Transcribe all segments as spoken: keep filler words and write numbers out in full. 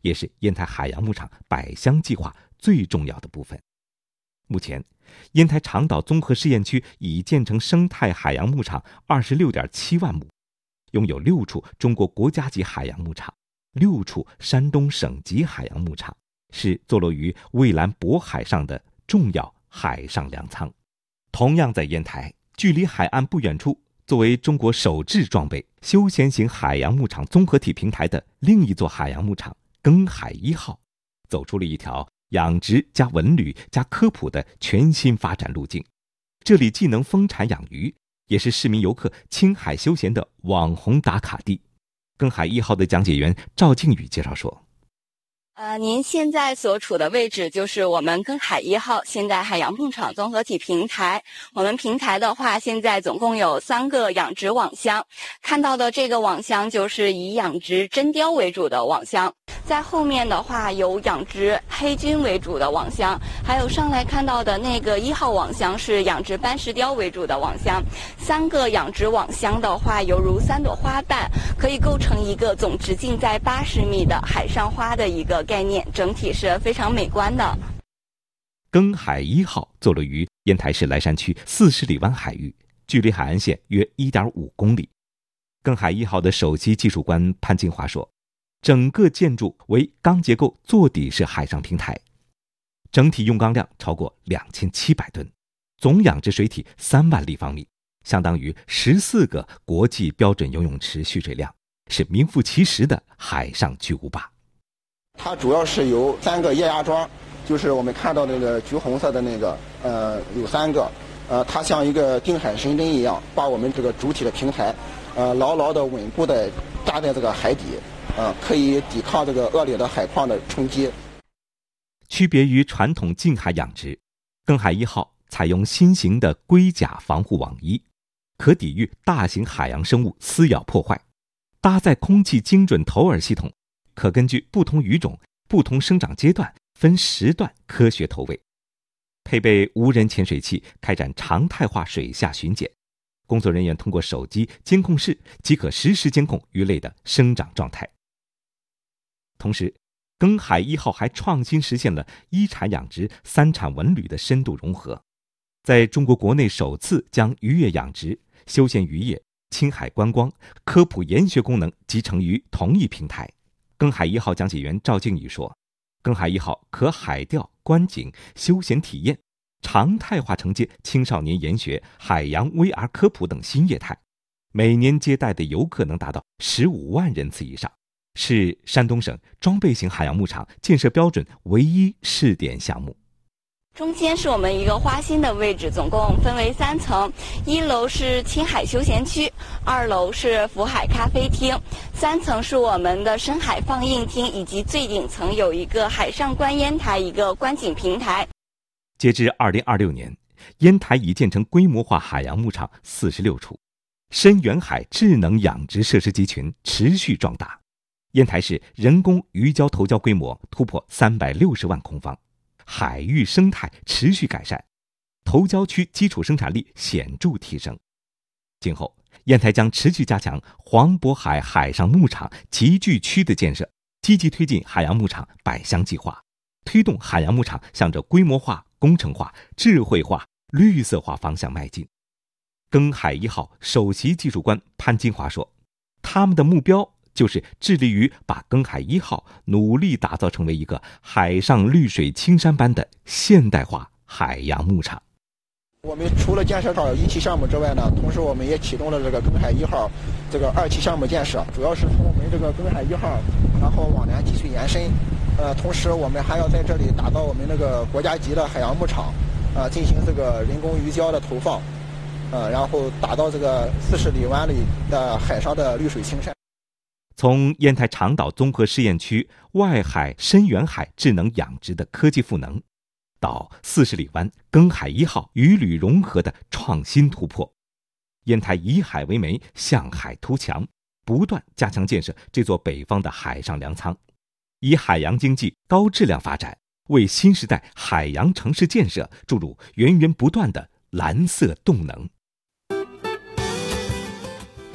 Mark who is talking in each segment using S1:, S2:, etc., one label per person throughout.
S1: 也是烟台海洋牧场百乡计划最重要的部分。目前，烟台长岛综合试验区已建成生态海洋牧场 二十六点七万亩，拥有六处中国国家级海洋牧场，六处山东省级海洋牧场，是坐落于蔚蓝渤海上的重要海上粮仓。同样在烟台，距离海岸不远处，作为中国首制装备休闲型海洋牧场综合体平台的另一座海洋牧场庚海一号，走出了一条养殖加文旅加科普的全新发展路径。这里既能丰产养鱼，也是市民游客青海休闲的网红打卡地。庚海一号的讲解员赵靖宇介绍说，
S2: 呃，您现在所处的位置就是我们庚海一号现代海洋牧场综合体平台。我们平台的话，现在总共有三个养殖网箱，看到的这个网箱就是以养殖真鲷为主的网箱，在后面的话有养殖黑鲟为主的网箱，还有上来看到的那个一号网箱是养殖斑石鲷为主的网箱。三个养殖网箱的话，犹如三朵花瓣，可以构成一个总直径在八十米的海上花的一个概念，整体是非常美观的。
S1: 庚海一号坐落于烟台市莱山区四十里湾海域，距离海岸线约 一点五公里。庚海一号的首席技术官潘金华说，整个建筑为钢结构座底式海上平台，整体用钢量超过两千七百吨，总养殖水体三万立方米，相当于十四个国际标准游泳池蓄水量，是名副其实的海上巨无霸。
S3: 它主要是由三个液压桩，就是我们看到那个橘红色的那个，呃，有三个，呃，它像一个定海神针一样，把我们这个主体的平台，呃，牢牢的稳固的扎在这个海底，呃，可以抵抗这个恶劣的海况的冲击。
S1: 区别于传统近海养殖，庚海一号采用新型的龟甲防护网衣，可抵御大型海洋生物撕咬破坏，搭载空气精准投饵系统，可根据不同鱼种、不同生长阶段分时段科学投喂，配备无人潜水器开展常态化水下巡检，工作人员通过手机监控室即可实时监控鱼类的生长状态。同时，庚海一号还创新实现了一产养殖、三产文旅的深度融合，在中国国内首次将渔业养殖、休闲渔业、青海观光、科普研学功能集成于同一平台。庚海一号讲解员赵靖宇说，庚海一号可海钓、观景、休闲体验，常态化承接青少年研学、海洋 V R 科普等新业态，每年接待的游客能达到十五万人次以上，是山东省装备型海洋牧场建设标准唯一试点项目。
S2: 中间是我们一个花心的位置，总共分为三层，一楼是青海休闲区，二楼是福海咖啡厅，三层是我们的深海放映厅，以及最顶层有一个海上观烟台，一个观景平台。
S1: 截至二零二六年，烟台已建成规模化海洋牧场四十六处，深远海智能养殖设施集群持续壮大。烟台市人工鱼礁投礁规模突破三百六十万空方，海域生态持续改善，投礁区基础生产力显著提升。今后，烟台将持续加强黄渤海海上牧场集聚区的建设，积极推进海洋牧场百乡计划，推动海洋牧场向着规模化、工程化、智慧化、绿色化方向迈进。庚海一号首席技术官潘金华说，他们的目标就是致力于把庚海一号努力打造成为一个海上绿水青山般的现代化海洋牧场。
S3: 我们除了建设上一期项目之外呢，同时我们也启动了这个庚海一号这个二期项目建设，主要是从我们这个庚海一号，然后往南继续延伸。呃，同时我们还要在这里打造我们那个国家级的海洋牧场，呃，进行这个人工鱼礁的投放，呃，然后打造这个四十里湾里的海上的绿水青山。
S1: 从烟台长岛综合试验区外海深远海智能养殖的科技赋能，到四十里湾庚海一号鱼旅融合的创新突破，烟台以海为媒，向海图强，不断加强建设这座北方的海上粮仓，以海洋经济高质量发展，为新时代海洋城市建设注入源源不断的蓝色动能。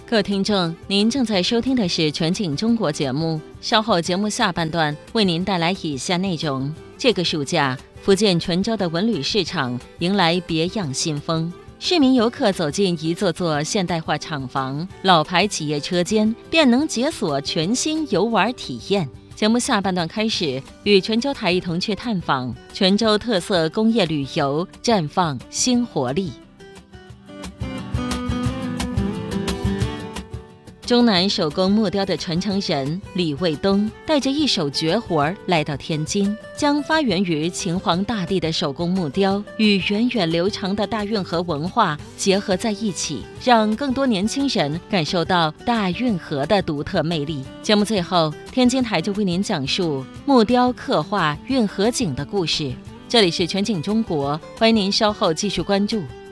S4: 各位听众，您正在收听的是全景中国节目，稍后节目下半段为您带来以下内容。这个暑假，福建泉州的文旅市场迎来别样新风，市民游客走进一座座现代化厂房，老牌企业车间便能解锁全新游玩体验。节目下半段开始，与泉州台一同去探访泉州特色工业旅游，绽放新活力。中南手工木雕的传承人李卫东带着一手绝活来到天津，将发源于秦皇大帝的手工木雕与源远流长的大运河文化结合在一起，让更多年轻人感受到大运河的独特魅力。节目最后，天津台就为您讲述木雕刻画运河景的故事。这里是全景中国，欢迎您稍后继续关注。